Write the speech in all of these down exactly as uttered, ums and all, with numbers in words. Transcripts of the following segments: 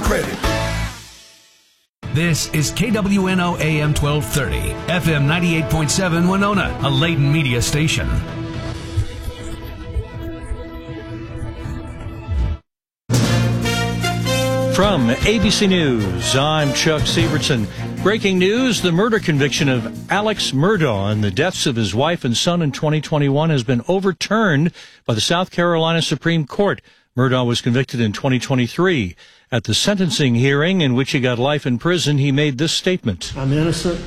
credit. This is K W N O A M twelve thirty, F M ninety-eight point seven Winona, a Layton media station. From A B C News, I'm Chuck Sievertson. Breaking news, the murder conviction of Alex Murdaugh and the deaths of his wife and son in twenty twenty-one has been overturned by the South Carolina Supreme Court. Murdaugh was convicted in twenty twenty-three. At the sentencing hearing in which he got life in prison, he made this statement. I'm innocent.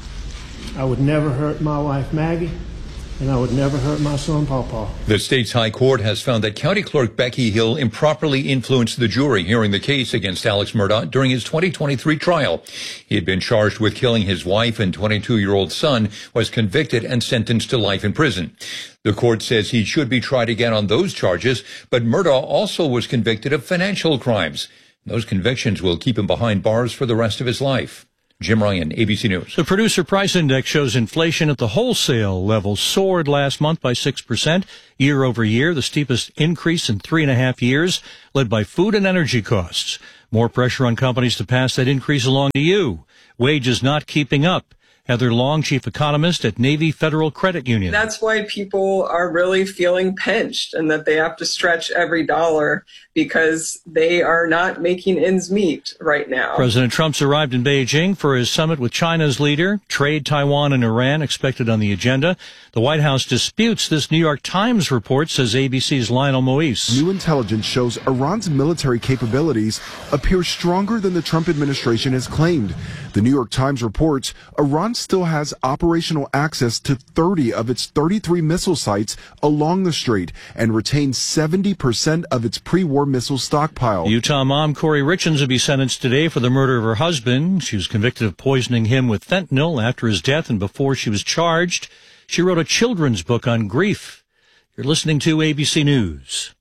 I would never hurt my wife, Maggie, and I would never hurt my son, Pawpaw. The state's high court has found that County Clerk Becky Hill improperly influenced the jury hearing the case against Alex Murdaugh during his twenty twenty-three trial. He had been charged with killing his wife and twenty-two-year-old son, was convicted and sentenced to life in prison. The court says he should be tried again on those charges, but Murdaugh also was convicted of financial crimes. Those convictions will keep him behind bars for the rest of his life. Jim Ryan, A B C News. The Producer Price Index shows inflation at the wholesale level soared last month by six percent year over year, the steepest increase in three and a half years, led by food and energy costs. More pressure on companies to pass that increase along to you. Wages not keeping up. Heather Long, chief economist at Navy Federal Credit Union. That's why people are really feeling pinched and that they have to stretch every dollar because they are not making ends meet right now. President Trump's arrived in Beijing for his summit with China's leader. Trade, Taiwan, and Iran expected on the agenda. The White House disputes this New York Times report, says A B C's Lionel Moise. New intelligence shows Iran's military capabilities appear stronger than the Trump administration has claimed. The New York Times reports Iran still has operational access to thirty of its thirty-three missile sites along the strait and retains seventy percent of its pre-war missile stockpile. Utah mom Corey Richens will be sentenced today for the murder of her husband. She was convicted of poisoning him with fentanyl after his death and before she was charged. She wrote a children's book on grief. You're listening to A B C News.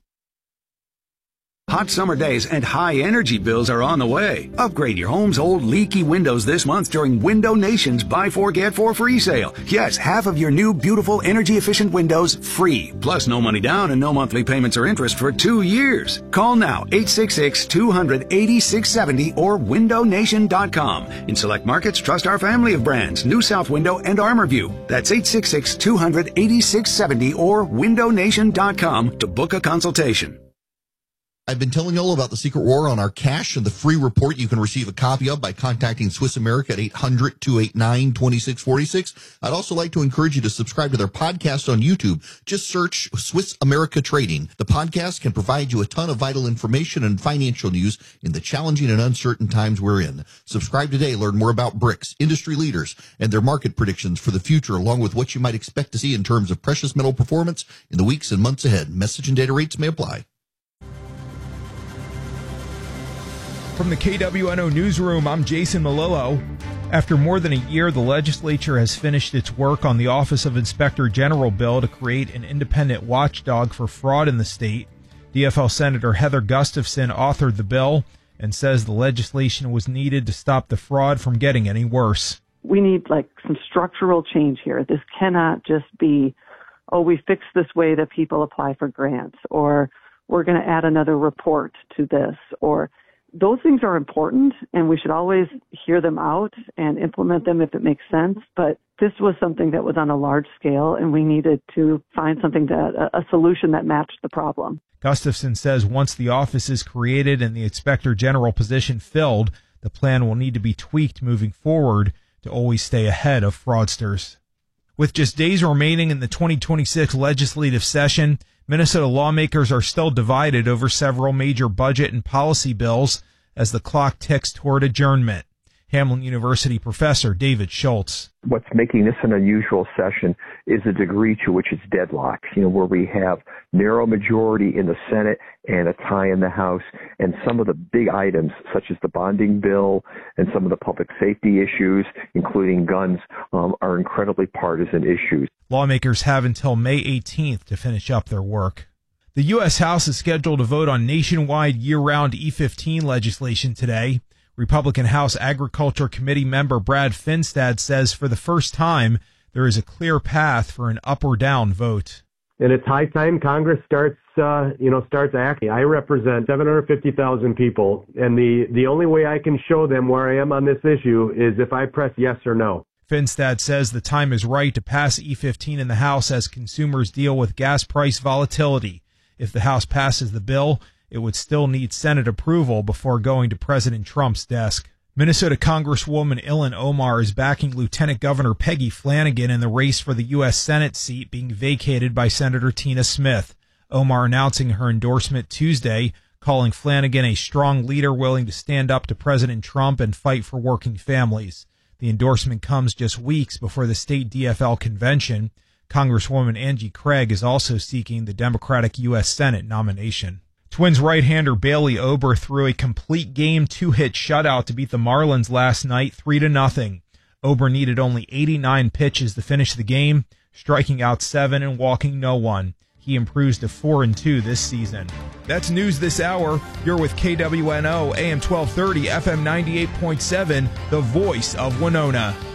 Hot summer days and high energy bills are on the way. Upgrade your home's old leaky windows this month during Window Nation's Buy Four Get Four free sale. Yes, half of your new beautiful energy efficient windows free. Plus no money down and no monthly payments or interest for two years. Call now eight six six, two hundred, eighty-six seventy or window nation dot com. In select markets, trust our family of brands, New South Window and ArmorView. That's eight six six, two hundred, eighty-six seventy or window nation dot com to book a consultation. I've been telling you all about the Secret War on our cash and the free report you can receive a copy of by contacting Swiss America at eight hundred, two eight nine, two six four six. I'd also like to encourage you to subscribe to their podcast on YouTube. Just search Swiss America Trading. The podcast can provide you a ton of vital information and financial news in the challenging and uncertain times we're in. Subscribe today. Learn more about BRICS, industry leaders, and their market predictions for the future, along with what you might expect to see in terms of precious metal performance in the weeks and months ahead. Message and data rates may apply. From the K W N O Newsroom, I'm Jason Malillo. After more than a year, the legislature has finished its work on the Office of Inspector General bill to create an independent watchdog for fraud in the state. D F L Senator Heather Gustafson authored the bill and says the legislation was needed to stop the fraud from getting any worse. We need like some structural change here. This cannot just be, oh, we fixed this way that people apply for grants, or we're going to add another report to this, or those things are important, and we should always hear them out and implement them if it makes sense. But this was something that was on a large scale, and we needed to find something that a solution that matched the problem. Gustafson says once the office is created and the Inspector General position filled, the plan will need to be tweaked moving forward to always stay ahead of fraudsters. With just days remaining in the twenty twenty-six legislative session, Minnesota lawmakers are still divided over several major budget and policy bills as the clock ticks toward adjournment. Hamline University professor David Schultz. What's making this an unusual session is the degree to which it's deadlocked, you know, where we have narrow majority in the Senate and a tie in the House, and some of the big items, such as the bonding bill and some of the public safety issues, including guns, um, are incredibly partisan issues. Lawmakers have until May eighteenth to finish up their work. The U S House is scheduled to vote on nationwide year-round E fifteen legislation today. Republican House Agriculture Committee member Brad Finstad says for the first time, there is a clear path for an up or down vote. And it's high time Congress starts uh, you know, starts acting. I represent seven hundred fifty thousand people, and the, the only way I can show them where I am on this issue is if I press yes or no. Finstad says the time is right to pass E fifteen in the House as consumers deal with gas price volatility. If the House passes the bill, it would still need Senate approval before going to President Trump's desk. Minnesota Congresswoman Ilhan Omar is backing Lieutenant Governor Peggy Flanagan in the race for the U S Senate seat being vacated by Senator Tina Smith. Omar announcing her endorsement Tuesday, calling Flanagan a strong leader willing to stand up to President Trump and fight for working families. The endorsement comes just weeks before the state D F L convention. Congresswoman Angie Craig is also seeking the Democratic U S Senate nomination. Twins right-hander Bailey Ober threw a complete game two-hit shutout to beat the Marlins last night three to nothing. Ober needed only eighty-nine pitches to finish the game, striking out seven and walking no one. He improves to four and two this season. That's news this hour. You're with K W N O A M twelve thirty F M ninety-eight point seven, the voice of Winona.